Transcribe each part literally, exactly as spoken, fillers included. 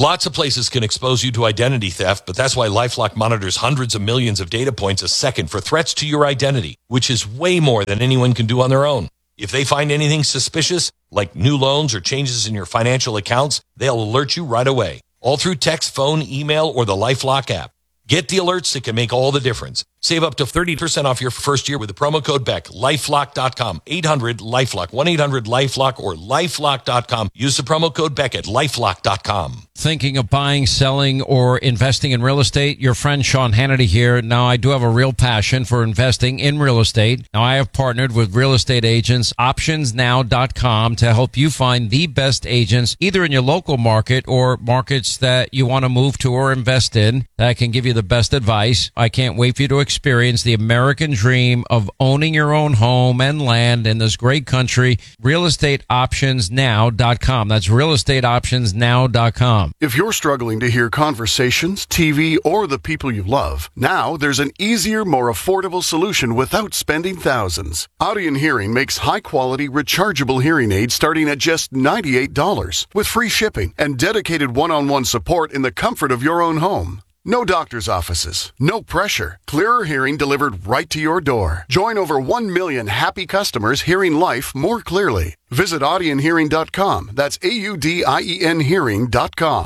Lots of places can expose you to identity theft, but that's why LifeLock monitors hundreds of millions of data points a second for threats to your identity, which is way more than anyone can do on their own. If they find anything suspicious, like new loans or changes in your financial accounts, they'll alert you right away, all through text, phone, email, or the LifeLock app. Get the alerts that can make all the difference. Save up to thirty percent off your first year with the promo code Beck. LifeLock dot com, eight hundred LifeLock, one eight hundred LifeLock, or LifeLock dot com. Use the promo code Beck at LifeLock dot com. Thinking of buying, selling, or investing in real estate? Your friend Sean Hannity here. Now, I do have a real passion for investing in real estate. Now, I have partnered with real estate agents, options now dot com, to help you find the best agents, either in your local market or markets that you want to move to or invest in, that can give you the best advice. I can't wait for you to experience the American dream of owning your own home and land in this great country. real estate options now dot com. That's real estate options now dot com. If you're struggling to hear conversations, T V, or the people you love, now there's an easier, more affordable solution without spending thousands. Audien Hearing makes high-quality, rechargeable hearing aids starting at just ninety-eight dollars with free shipping and dedicated one-on-one support in the comfort of your own home. No doctor's offices, no pressure. Clearer hearing delivered right to your door. Join over one million happy customers hearing life more clearly. Visit audien hearing dot com. That's A U D I E N hearing dot com.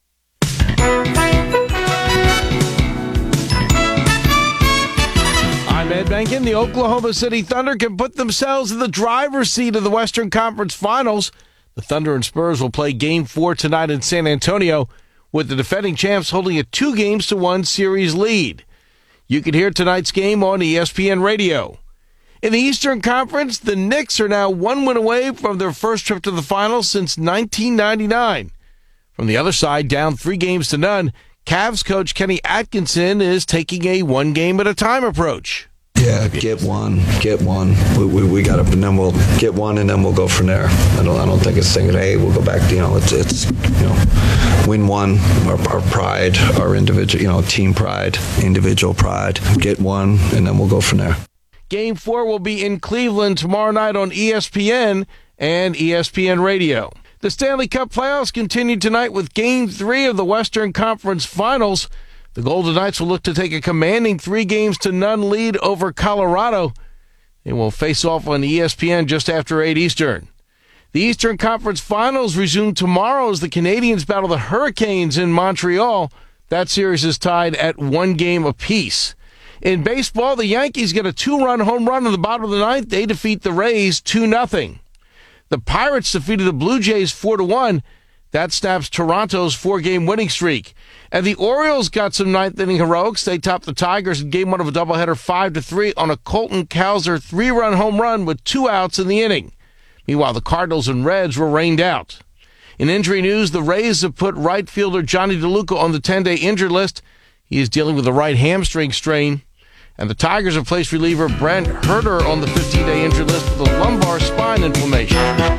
I'm Ed Benkin. The Oklahoma City Thunder can put themselves in the driver's seat of the Western Conference Finals. The Thunder and Spurs will play Game four tonight in San Antonio, with the defending champs holding a two games to one series lead. You can hear tonight's game on E S P N Radio. In the Eastern Conference, the Knicks are now one win away from their first trip to the finals since nineteen ninety-nine. From the other side, down three games to none, Cavs coach Kenny Atkinson is taking a one-game-at-a-time approach. Yeah, get one, get one. We we, we got to, and then we'll get one, and then we'll go from there. I don't I don't think it's thinking, hey, we'll go back. You know, it's it's you know, win one. Our, our pride, our individual, you know, team pride, individual pride. Get one, and then we'll go from there. Game four will be in Cleveland tomorrow night on E S P N and E S P N Radio. The Stanley Cup playoffs continue tonight with Game three of the Western Conference Finals. The Golden Knights will look to take a commanding three games to none lead over Colorado. They will face off on E S P N just after eight Eastern. The Eastern Conference Finals resume tomorrow as the Canadiens battle the Hurricanes in Montreal. That series is tied at one game apiece. In baseball, the Yankees get a two-run home run in the bottom of the ninth. They defeat the Rays two nothing. The Pirates defeated the Blue Jays four to one. That snaps Toronto's four-game winning streak. And the Orioles got some ninth-inning heroics. They topped the Tigers in game one of a doubleheader five to three on a Colton Cowser three-run home run with two outs in the inning. Meanwhile, the Cardinals and Reds were rained out. In injury news, the Rays have put right fielder Johnny DeLuca on the ten-day injured list. He is dealing with a right hamstring strain. And the Tigers have placed reliever Brent Herter on the fifteen-day injured list with a lumbar spine inflammation.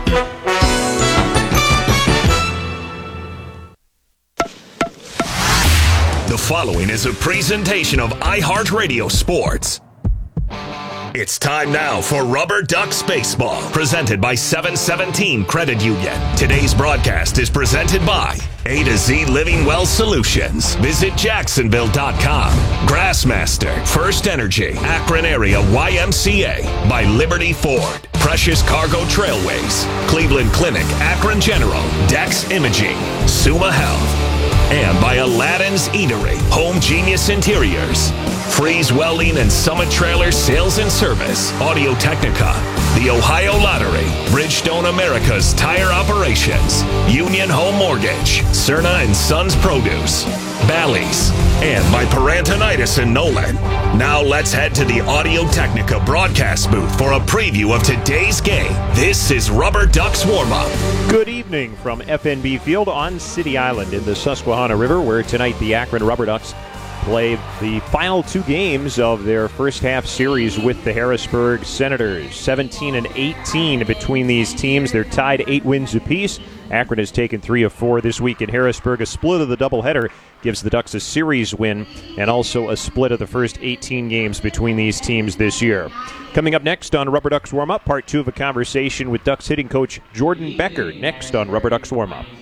The following is a presentation of iHeartRadio Sports. It's time now for Rubber Ducks Baseball, presented by seven seventeen Credit Union. Today's broadcast is presented by A to Z Living Well Solutions. Visit Jacksonville dot com. Grassmaster, First Energy, Akron Area Y M C A, by Liberty Ford, Precious Cargo Trailways, Cleveland Clinic, Akron General, Dex Imaging, Suma Health, and by Aladdin's Eatery, Home Genius Interiors, Freeze Welding and Summit Trailer Sales and Service, Audio Technica, the Ohio Lottery, Bridgestone America's Tire Operations, Union Home Mortgage, Cerna and Sons Produce, Bally's, and by Parantonitis and Nolan. Now let's head to the Audio Technica broadcast booth for a preview of today's game. This is Rubber Ducks Warm-Up. Good evening from F N B Field on City Island in the Susquehanna River, where tonight the Akron Rubber Ducks play the final two games of their first half series with the Harrisburg Senators. seventeen and eighteen between these teams. They're tied eight wins apiece. Akron has taken three of four this week in Harrisburg. A split of the doubleheader gives the Ducks a series win and also a split of the first eighteen games between these teams this year. Coming up next on Rubber Ducks Warm-Up, part two of a conversation with Ducks hitting coach Jordan Becker. Next on Rubber Ducks Warm-Up.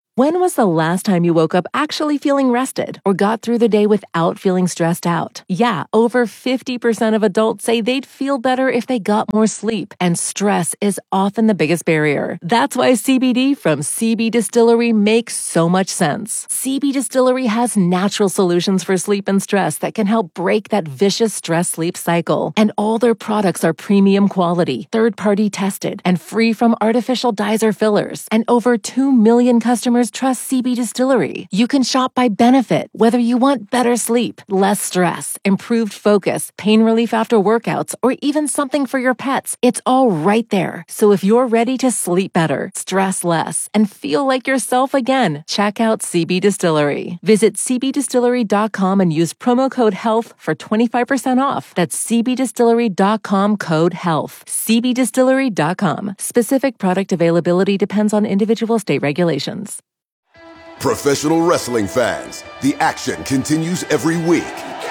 When was the last time you woke up actually feeling rested or got through the day without feeling stressed out? Yeah, over fifty percent of adults say they'd feel better if they got more sleep, and stress is often the biggest barrier. That's why C B D from C B Distillery makes so much sense. C B Distillery has natural solutions for sleep and stress that can help break that vicious stress-sleep cycle. And all their products are premium quality, third-party tested, and free from artificial dyes or fillers. And over two million customers trust C B Distillery. You can shop by benefit, whether you want better sleep, less stress, improved focus, pain relief after workouts, or even something for your pets. It's all right there. So if you're ready to sleep better, stress less, and feel like yourself again, check out C B Distillery. Visit c b distillery dot com and use promo code HEALTH for twenty-five percent off. That's c b distillery dot com code HEALTH. c b distillery dot com. Specific product availability depends on individual state regulations. Professional wrestling fans, the action continues every week.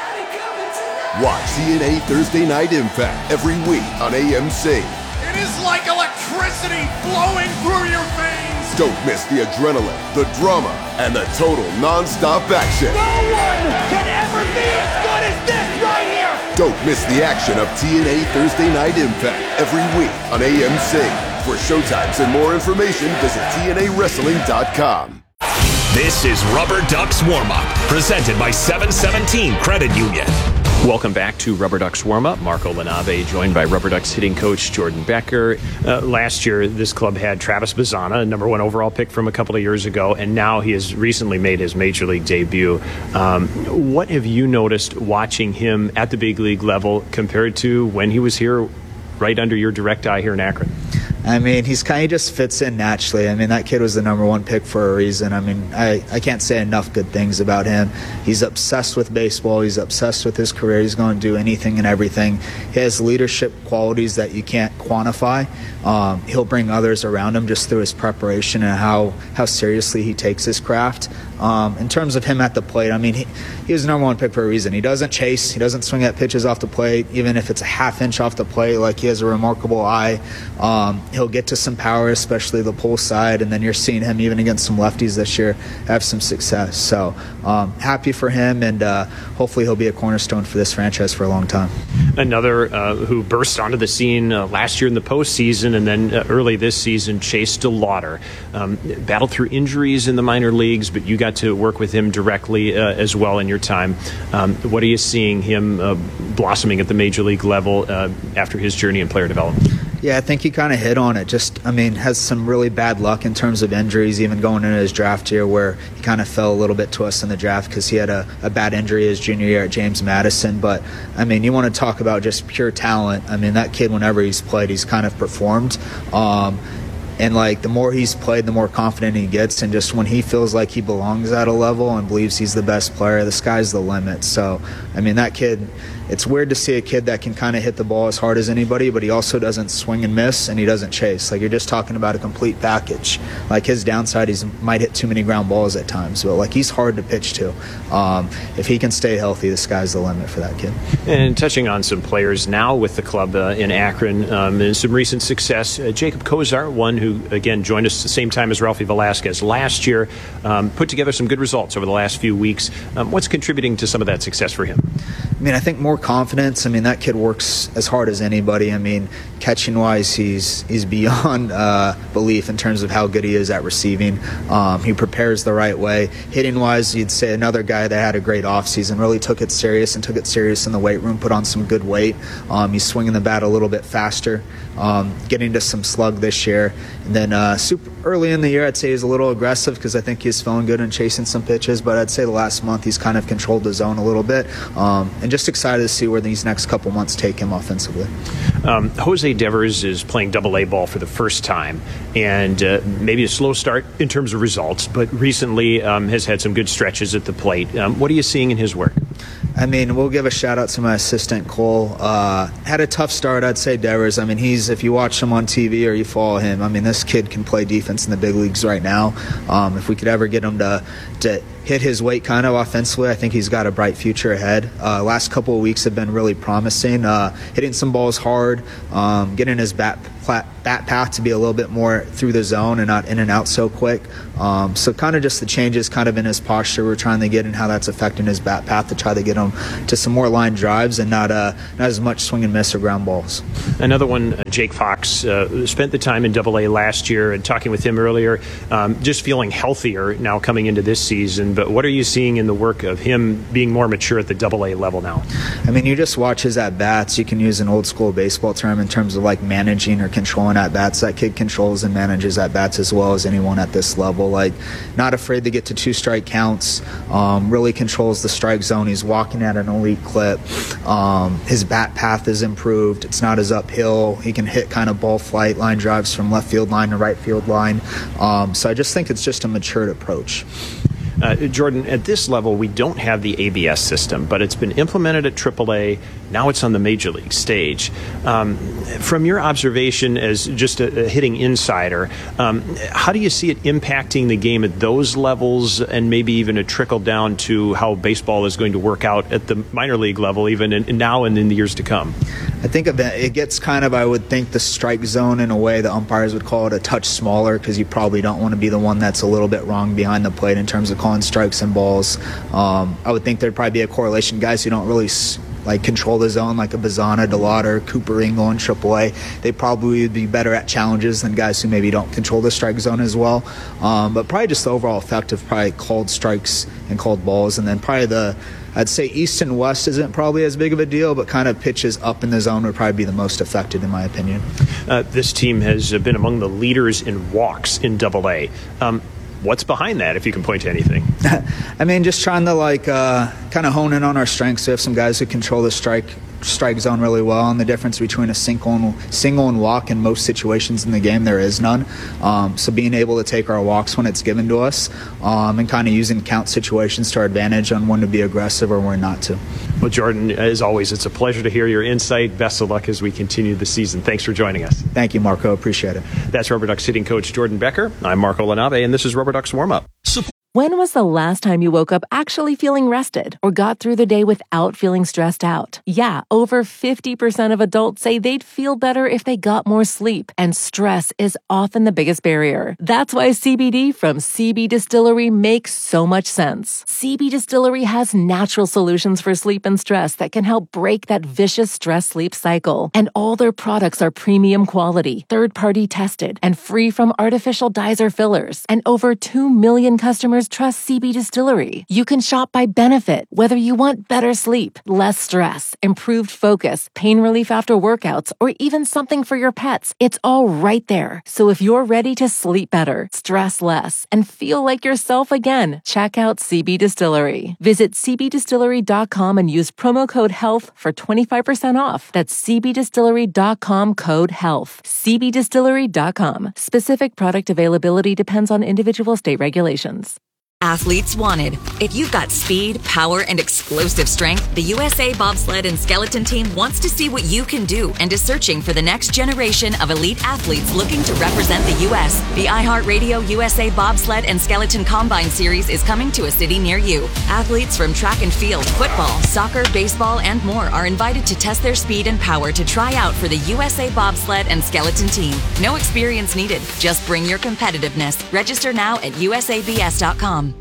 Watch T N A Thursday Night Impact every week on A M C. It is like electricity flowing through your veins. Don't miss the adrenaline, the drama, and the total non-stop action. No one can ever be as good as this right here. Don't miss the action of T N A Thursday Night Impact every week on A M C. For showtimes and more information, visit T N A wrestling dot com. This is Rubber Ducks Warm-Up, presented by seven seventeen Credit Union. Welcome back to Rubber Ducks Warm-Up. Marco Lanave, joined by Rubber Ducks hitting coach Jordan Becker. Uh, last year, this club had Travis Bazzana, a number one overall pick from a couple of years ago, and now he has recently made his Major League debut. Um, what have you noticed watching him at the big league level compared to when he was here right under your direct eye here in Akron? I mean, he's kind of just fits in naturally. I mean, that kid was the number one pick for a reason. I mean, I, I can't say enough good things about him. He's obsessed with baseball. He's obsessed with his career. He's going to do anything and everything. He has leadership qualities that you can't quantify. Um, he'll bring others around him just through his preparation and how, how seriously he takes his craft. Um, in terms of him at the plate, I mean, he, he was the number one pick for a reason. He doesn't chase. He doesn't swing at pitches off the plate, even if it's a half inch off the plate. Like, he has a remarkable eye. Um, he'll get to some power, especially the pull side, and then you're seeing him even against some lefties this year have some success. So um, happy for him, and uh, hopefully he'll be a cornerstone for this franchise for a long time. Another uh, who burst onto the scene uh, last year in the postseason and then uh, early this season, Chase DeLauder. Um, battled through injuries in the minor leagues, but you got to work with him directly uh, as well in your time. Um, what are you seeing him uh, blossoming at the major league level uh, after his journey in player development? Yeah, I think he kind of hit on it. Just, I mean, has some really bad luck in terms of injuries, even going into his draft year where he kind of fell a little bit to us in the draft because he had a, a bad injury his junior year at James Madison. But, I mean, you want to talk about just pure talent. I mean, that kid, whenever he's played, he's kind of performed. Um, And, like, the more he's played, the more confident he gets. And just when he feels like he belongs at a level and believes he's the best player, the sky's the limit. So, I mean, that kid, it's weird to see a kid that can kind of hit the ball as hard as anybody, but he also doesn't swing and miss, and he doesn't chase. Like, you're just talking about a complete package. Like, his downside, he might hit too many ground balls at times, but, like, he's hard to pitch to. Um, if he can stay healthy, the sky's the limit for that kid. And touching on some players now with the club uh, in Akron, um, and some recent success, uh, Jacob Kozar, one who who, again, joined us at the same time as Ralphie Velasquez last year, um, put together some good results over the last few weeks. Um, what's contributing to some of that success for him? I mean, I think more confidence. I mean, that kid works as hard as anybody. I mean, catching-wise, he's he's beyond uh, belief in terms of how good he is at receiving. Um, he prepares the right way. Hitting-wise, you'd say another guy that had a great offseason, really took it serious and took it serious in the weight room, put on some good weight. Um, he's swinging the bat a little bit faster, um, getting to some slug this year. And then uh, super early in the year, I'd say he's a little aggressive because I think he's feeling good and chasing some pitches. But I'd say the last month he's kind of controlled the zone a little bit. Um, and just excited to see where these next couple months take him offensively. Um, Jose Devers is playing double A ball for the first time, and uh, maybe a slow start in terms of results, but recently um, has had some good stretches at the plate. Um, what are you seeing in his work? I mean, we'll give a shout out to my assistant, Cole. Uh, had a tough start, I'd say, Devers. I mean, he's, if you watch him on T V or you follow him, I mean, this kid can play defense in the big leagues right now. Um, if we could ever get him to, to hit his weight kind of offensively. I think he's got a bright future ahead. Uh, last couple of weeks have been really promising. Uh, hitting some balls hard, um, getting his bat bat path to be a little bit more through the zone and not in and out so quick. Um, so kind of just the changes kind of in his posture we're trying to get and how that's affecting his bat path to try to get him to some more line drives and not uh, not as much swing and miss or ground balls. Another one, uh, Jake Fox, uh, spent the time in Double A last year, and talking with him earlier, um, just feeling healthier now coming into this season. But what are you seeing in the work of him being more mature at the Double A level now? I mean, you just watch his at-bats. You can use an old school baseball term in terms of like managing or controlling at-bats. That kid controls and manages at-bats as well as anyone at this level. Like, not afraid to get to two strike counts, um, really controls the strike zone. He's walking at an elite clip. Um, his bat path is improved. It's not as uphill. He can hit kind of ball flight line drives from left field line to right field line. Um, so I just think it's just a matured approach. Uh, Jordan, at this level, we don't have the A B S system, but it's been implemented at triple A. Now it's on the major league stage. Um, from your observation as just a, a hitting insider, um, how do you see it impacting the game at those levels and maybe even a trickle down to how baseball is going to work out at the minor league level, even in, now and in the years to come? I think of it, it gets kind of, I would think, the strike zone in a way the umpires would call it a touch smaller because you probably don't want to be the one that's a little bit wrong behind the plate in terms of calling strikes and balls. Um, I would think there'd probably be a correlation. Guys who don't really like control the zone, like a Bazana, Delauder, Cooper Engel in triple A, they probably would be better at challenges than guys who maybe don't control the strike zone as well. Um, but probably just the overall effect of probably called strikes and called balls, and then probably the I'd say east and west isn't probably as big of a deal, but kind of pitches up in the zone would probably be the most affected, in my opinion. Uh, this team has been among the leaders in walks in Double A. Um, what's behind that, if you can point to anything? I mean, just trying to like uh, kind of hone in on our strengths. We have some guys who control the strike strike zone really well, and the difference between a single and, single and walk in most situations in the game, there is none. Um, so being able to take our walks when it's given to us um, and kind of using count situations to our advantage on when to be aggressive or when not to. Well, Jordan, as always, it's a pleasure to hear your insight. Best of luck as we continue the season. Thanks for joining us. Thank you, Marco. Appreciate it. That's Rubber Ducks hitting coach Jordan Becker. I'm Marco Lanabe, and this is Rubber Ducks Warm-Up. When was the last time you woke up actually feeling rested or got through the day without feeling stressed out? Yeah, over fifty percent of adults say they'd feel better if they got more sleep, and stress is often the biggest barrier. That's why C B D from C B Distillery makes so much sense. C B Distillery has natural solutions for sleep and stress that can help break that vicious stress-sleep cycle. And all their products are premium quality, third-party tested, and free from artificial dyes or fillers. And over two million customers trust C B Distillery. You can shop by benefit, whether you want better sleep, less stress, improved focus, pain relief after workouts, or even something for your pets. It's all right there. So if you're ready to sleep better, stress less, and feel like yourself again, check out C B Distillery. Visit c b distillery dot com and use promo code HEALTH for twenty-five percent off. That's c b distillery dot com code HEALTH. c b distillery dot com. Specific product availability depends on individual state regulations. Athletes wanted. If you've got speed, power, and explosive strength, the U S A Bobsled and Skeleton Team wants to see what you can do and is searching for the next generation of elite athletes looking to represent the U S The iHeartRadio U S A Bobsled and Skeleton Combine Series is coming to a city near you. Athletes from track and field, football, soccer, baseball, and more are invited to test their speed and power to try out for the U S A Bobsled and Skeleton Team. No experience needed. Just bring your competitiveness. Register now at u s a b s dot com.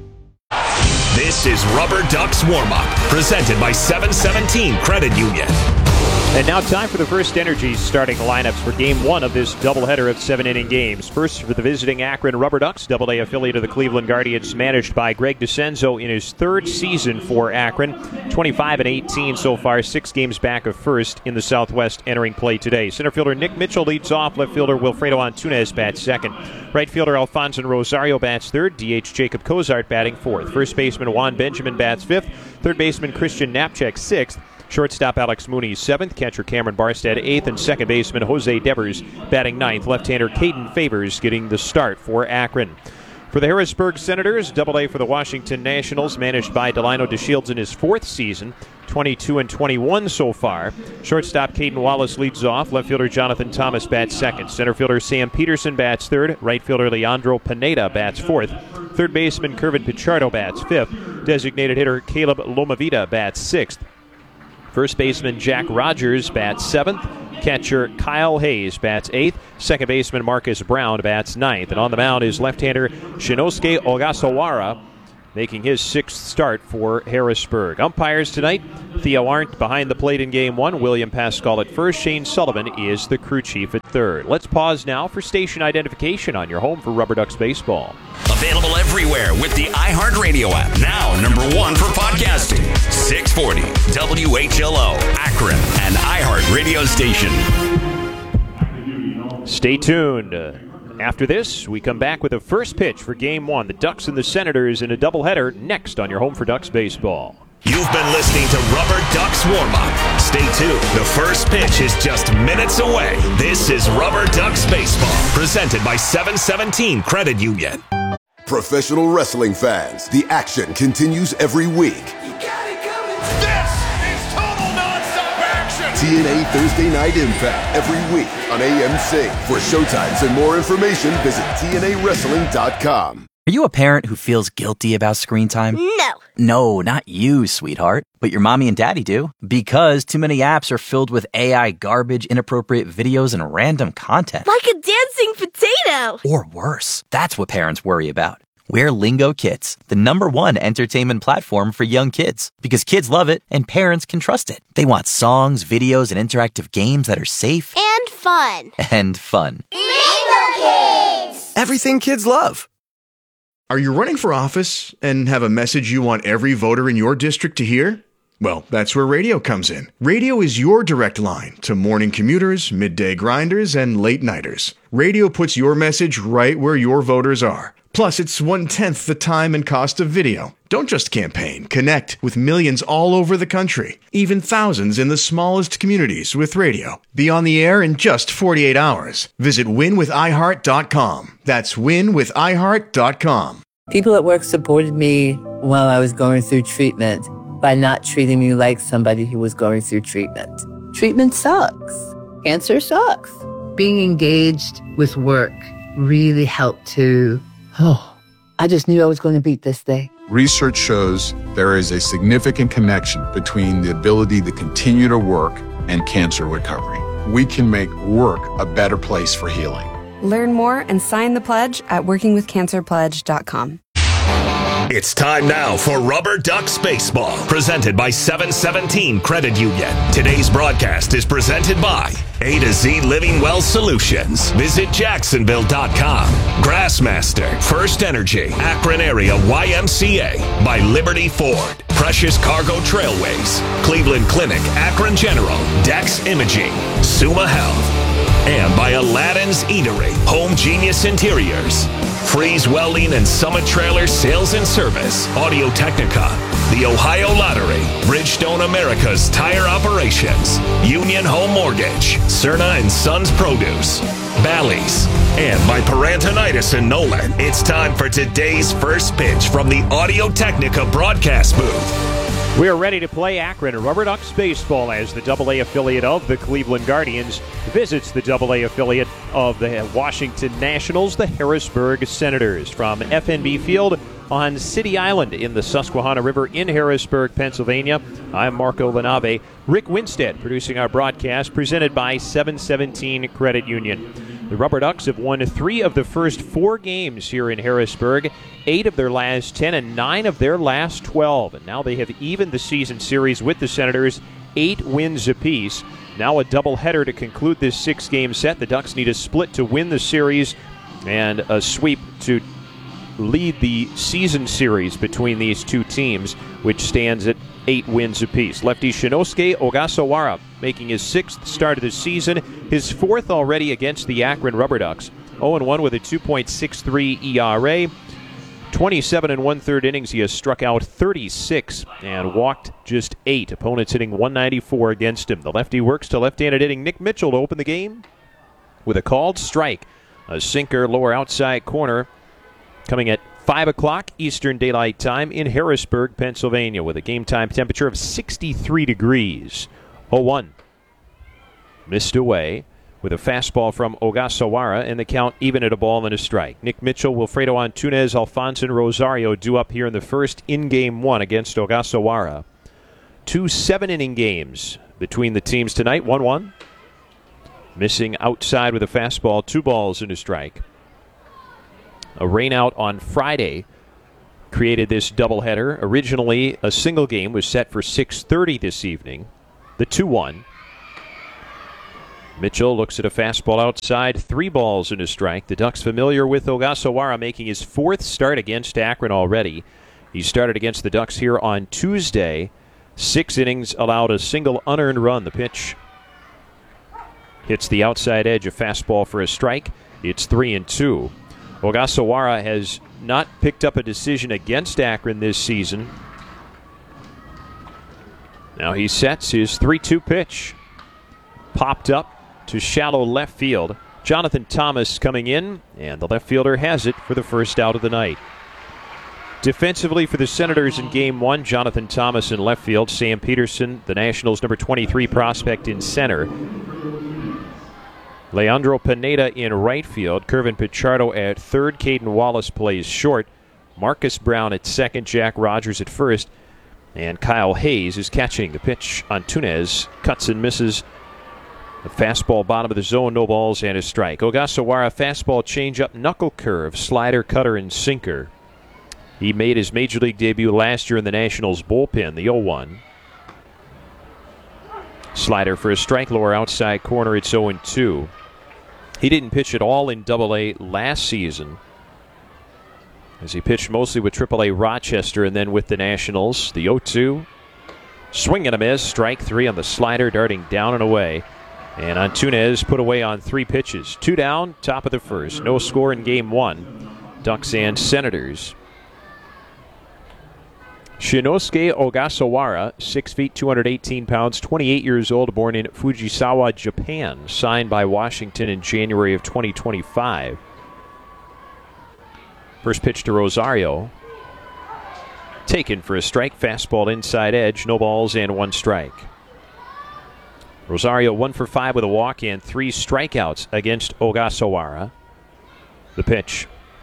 This is Rubber Ducks Warm-Up, presented by seven seventeen Credit Union. And now time for the First Energy starting lineups for game one of this doubleheader of seven-inning games. First for the visiting Akron Rubber Ducks, Double A affiliate of the Cleveland Guardians, managed by Greg DeCenzo in his third season for Akron. twenty-five and eighteen so far, six games back of first in the Southwest entering play today. Center fielder Nick Mitchell leads off. Left fielder Wilfredo Antunez bats second. Right fielder Alfonso Rosario bats third. D H Jacob Cozart batting fourth. First baseman Juan Benjamin bats fifth. Third baseman Christian Knapczyk sixth. Shortstop Alex Mooney seventh, catcher Cameron Barstead eighth, and second baseman Jose Devers batting ninth. Left-hander Caden Favors getting the start for Akron. For the Harrisburg Senators, Double A for the Washington Nationals, managed by Delino DeShields in his fourth season, twenty-two and twenty-one so far. Shortstop Caden Wallace leads off. Left fielder Jonathan Thomas bats second. Center fielder Sam Peterson bats third. Right fielder Leandro Pineda bats fourth. Third baseman Kervin Pichardo bats fifth. Designated hitter Caleb Lomavita bats sixth. First baseman Jack Rogers bats seventh. Catcher Kyle Hayes bats eighth. Second baseman Marcus Brown bats ninth. And on the mound is left-hander Shinosuke Ogasawara, making his sixth start for Harrisburg. Umpires tonight, Theo Arndt behind the plate in game one. William Pascal at first. Shane Sullivan is the crew chief at third. Let's pause now for station identification on your home for Rubber Ducks baseball. Available everywhere with the iHeartRadio app. Now number one for podcasting. six forty W H L O, Akron, an iHeartRadio station. Stay tuned. Uh, After this, we come back with the first pitch for Game one. The Ducks and the Senators in a doubleheader next on your home for Ducks baseball. You've been listening to Rubber Ducks Warm-Up. Stay tuned. The first pitch is just minutes away. This is Rubber Ducks Baseball, presented by seven seventeen Credit Union. Professional wrestling fans, the action continues every week. This is total nonstop action. T N A Thursday Night Impact every week on A M C. For showtimes and more information, visit T N A wrestling dot com. Are you a parent who feels guilty about screen time? No. No, not you, sweetheart. But your mommy and daddy do. Because too many apps are filled with A I garbage, inappropriate videos, and random content. Like a dancing potato. Or worse. That's what parents worry about. We're Lingo Kids, the number one entertainment platform for young kids. Because kids love it and parents can trust it. They want songs, videos, and interactive games that are safe. And fun. And fun. Lingo Kids! Everything kids love. Are you running for office and have a message you want every voter in your district to hear? Well, that's where radio comes in. Radio is your direct line to morning commuters, midday grinders, and late nighters. Radio puts your message right where your voters are. Plus, it's one-tenth the time and cost of video. Don't just campaign. Connect with millions all over the country, even thousands in the smallest communities with radio. Be on the air in just forty-eight hours. Visit win with i heart dot com. That's win with i heart dot com. People at work supported me while I was going through treatment by not treating me like somebody who was going through treatment. Treatment sucks. Cancer sucks. Being engaged with work really helped to, oh, I just knew I was going to beat this thing. Research shows there is a significant connection between the ability to continue to work and cancer recovery. We can make work a better place for healing. Learn more and sign the pledge at working with cancer pledge dot com. It's time now for Rubber Ducks Baseball, presented by seven seventeen Credit Union. Today's broadcast is presented by A to Z Living Well Solutions. Visit Jacksonville dot com. Grassmaster, First Energy, Akron Area Y M C A. By Liberty Ford, Precious Cargo Trailways, Cleveland Clinic, Akron General, Dex Imaging, Suma Health. And by Aladdin's Eatery, Home Genius Interiors, Freeze Welding and Summit Trailer Sales and Service, Audio Technica, the Ohio Lottery, Bridgestone America's Tire Operations, Union Home Mortgage, Cerna and Sons Produce, Bally's, and by Parantonitis and Nolan. It's time for today's first pitch from the Audio Technica broadcast booth. We are ready to play Akron Rubber Ducks baseball as the double A affiliate of the Cleveland Guardians visits the double A affiliate of the Washington Nationals, the Harrisburg Senators. From F N B Field on City Island in the Susquehanna River in Harrisburg, Pennsylvania, I'm Marco Lanave. Rick Winstead producing our broadcast, presented by seven seventeen Credit Union. The Rubber Ducks have won three of the first four games here in Harrisburg, eight of their last ten, and nine of their last twelve. And now they have evened the season series with the Senators, eight wins apiece. Now a doubleheader to conclude this six-game set. The Ducks need a split to win the series and a sweep to lead the season series between these two teams, which stands at eight wins apiece. Lefty Shinosuke Ogasawara making his sixth start of the season, his fourth already against the Akron Rubber Ducks. oh and one with a two point six three E R A. twenty-seven and one-third innings, he has struck out thirty-six and walked just eight. Opponents hitting one ninety-four against him. The lefty works to left-handed hitting Nick Mitchell to open the game with a called strike. A sinker lower outside corner coming at five o'clock Eastern Daylight Time in Harrisburg, Pennsylvania, with a game-time temperature of sixty-three degrees. oh one. Missed away. with a fastball from Ogasawara, and the count even at a ball and a strike. Nick Mitchell, Wilfredo Antunez, Alfonso Rosario due up here in the first in game one against Ogasawara. Two seven-inning games between the teams tonight, one one. Missing outside with a fastball, two balls and a strike. A rainout on Friday created this doubleheader. Originally, a single game was set for six thirty this evening. The two one. Mitchell looks at a fastball outside, three balls and a strike. The Ducks familiar with Ogasawara, making his fourth start against Akron already. He started against the Ducks here on Tuesday. Six innings, allowed a single unearned run. The pitch hits the outside edge, a fastball for a strike. It's three and two. Ogasawara has not picked up a decision against Akron this season. Now he sets his three two pitch. Popped up to shallow left field. Jonathan Thomas coming in, and the left fielder has it for the first out of the night. Defensively for the Senators in game one, Jonathan Thomas in left field, Sam Peterson, the Nationals' number twenty-three prospect, in center. Leandro Pineda in right field, Kervin Pichardo at third, Caden Wallace plays short, Marcus Brown at second, Jack Rogers at first, and Kyle Hayes is catching. The pitch on Tunez cuts and misses. The fastball bottom of the zone, no balls and a strike. Ogasawara fastball, changeup, knuckle curve, slider, cutter, and sinker. He made his major league debut last year in the Nationals bullpen, the oh one. Slider for a strike, lower outside corner, it's oh and two. He didn't pitch at all in double A last season, as he pitched mostly with triple A Rochester and then with the Nationals. The oh two. Swing and a miss, strike three on the slider, darting down and away. And Antunez put away on three pitches. Two down, top of the first. No score in game one. Ducks and Senators. Shinosuke Ogasawara, six feet, two hundred eighteen pounds, twenty-eight years old, born in Fujisawa, Japan. Signed by Washington in January of twenty twenty-five. First pitch to Rosario. Taken for a strike. Fastball inside edge. No balls and one strike. Rosario one for five with a walk and three strikeouts against Ogasawara. The pitch.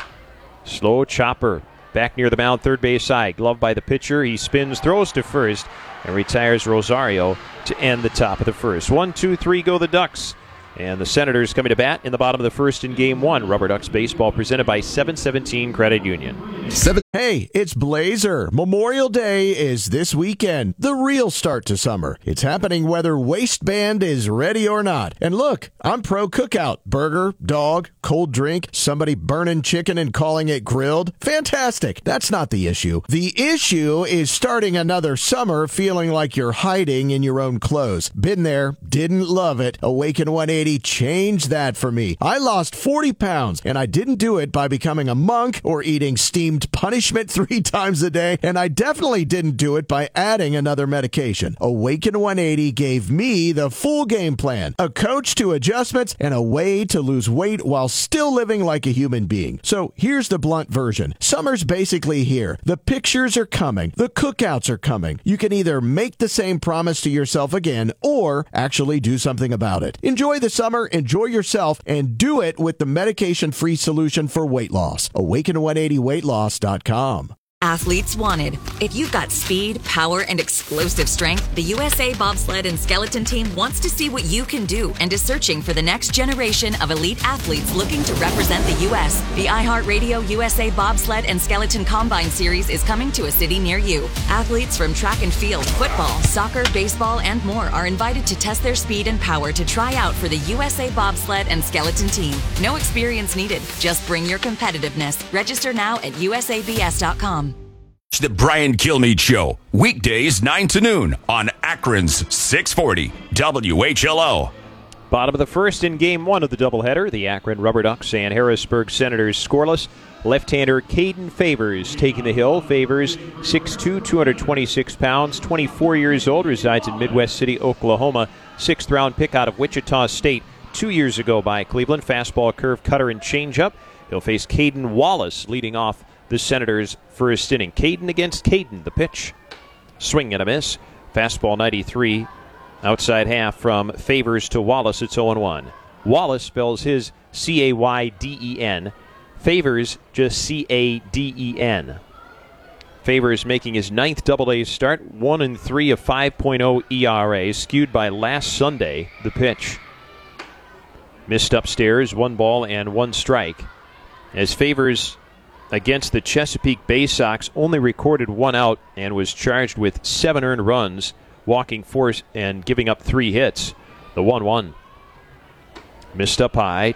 Slow chopper. Back near the mound, third base side. Gloved by the pitcher. He spins, throws to first, and retires Rosario to end the top of the first. One, two, three, go the Ducks. And the Senators coming to bat in the bottom of the first in game one. Rubber Ducks baseball presented by seven seventeen Credit Union. Seven. Hey, it's Blazer. Memorial Day is this weekend. The real start to summer. It's happening whether waistband is ready or not. And look, I'm pro cookout. Burger, dog, cold drink, somebody burning chicken and calling it grilled. Fantastic. That's not the issue. The issue is starting another summer feeling like you're hiding in your own clothes. Been there, didn't love it. Awaken one eighty changed that for me. I lost forty pounds, and I didn't do it by becoming a monk or eating steamed punishment three times a day, and I definitely didn't do it by adding another medication. Awaken one eighty gave me the full game plan, a coach to adjustments, and a way to lose weight while still living like a human being. So here's the blunt version. Summer's basically here. The pictures are coming. The cookouts are coming. You can either make the same promise to yourself again or actually do something about it. Enjoy the summer, enjoy yourself, and do it with the medication-free solution for weight loss. awaken one eighty weight loss dot com. Athletes wanted. If you've got speed, power, and explosive strength, the U S A Bobsled and Skeleton Team wants to see what you can do and is searching for the next generation of elite athletes looking to represent the U S The iHeartRadio U S A Bobsled and Skeleton Combine Series is coming to a city near you. Athletes from track and field, football, soccer, baseball, and more are invited to test their speed and power to try out for the U S A Bobsled and Skeleton Team. No experience needed. Just bring your competitiveness. Register now at U S A B S dot com. The Brian Kilmeade Show, weekdays nine to noon on Akron's six forty W H L O. Bottom of the first in game one of the doubleheader. The Akron Rubber Ducks and Harrisburg Senators scoreless. Left-hander Caden Favors taking the hill. Favors, six two, two hundred twenty-six pounds, twenty-four years old, resides in Midwest City, Oklahoma. Sixth round pick out of Wichita State two years ago by Cleveland. Fastball, curve, cutter, and changeup. He'll face Caden Wallace leading off the Senators' first inning. Caden against Caden. The pitch. Swing and a miss. Fastball ninety-three. Outside half from Favors to Wallace. It's oh and one. Wallace spells his C A Y D E N. Favors just C A D E N. Favors making his ninth Double-A start, one and three, a five point oh E R A, skewed by last Sunday, the pitch. Missed upstairs, one ball and one strike. As Favors against the Chesapeake Bay Sox only recorded one out and was charged with seven earned runs, walking four and giving up three hits. The one one. Missed up high,